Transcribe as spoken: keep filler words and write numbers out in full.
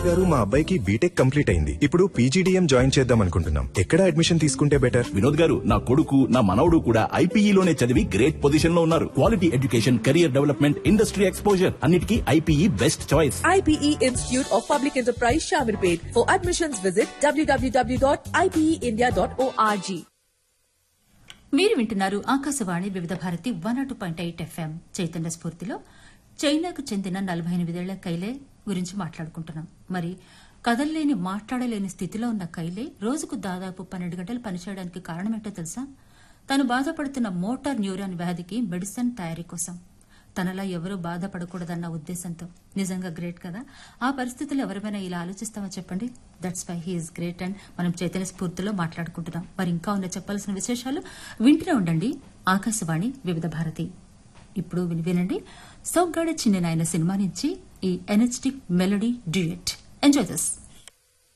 గారు మా అబ్బాయికి బీటెక్ కంప్లీట్ అయింది. ఇప్పుడు పీజీడీఎం జాయిన్ చేద్దాం అనుకుంటున్నాం. ఎక్కడ అడ్మిషన్ తీసుకుంటే బెటర్? వినోద్ గారు, నా కొడుకు నా మనవడు కూడా ఐపీఈలోనే చదివి గ్రేట్ పొజిషన్ లో ఉన్నారు. Quality education, career development, industry exposure అన్నిటికీ IPE best choice. I P E Institute of Public Enterprise Shamirpet. For admissions visit w w w dot i p e india dot org. మీరు వింటున్నారు ఆకాశవాణి వివిధ Bharati one not point eight FM Chaitanya స్ఫూర్తిలో చైనాకు చెందిన నలభై ఎనిమిదేళ్ల కైలే గురించి మాట్లాడుకుంటున్నాం. మరి కదల్లేని మాట్లాడలేని స్థితిలో ఉన్న కైలే రోజుకు దాదాపు పన్నెండు గంటలు పనిచేయడానికి కారణమేంటో తెలుసా? తను బాధపడుతున్న మోటార్ న్యూరాన్ వ్యాధికి మెడిసిన్ తయారీ కోసం. తనలా ఎవరూ బాధపడకూడదన్న ఉద్దేశంతో. నిజంగా గ్రేట్ కదా? ఆ పరిస్థితుల్లో ఎవరైనా ఇలా ఆలోచిస్తామో చెప్పండి. That's why he's great and మనం చైతన్య స్ఫూర్తిలో మాట్లాడుకుంటున్నాం. మరి ఇంకా ఉన్న చెప్పాల్సిన విశేషాలు వింటూనే ఉండండి ఆకాశవాణి వివిధ భారతి. ఇప్పుడు విని వినండి సౌగాడ చిన్న నాయన సినిమా నుంచి ఈ ఎనర్జెటిక్ మెలోడీ డ్యూయెట్. Enjoy this.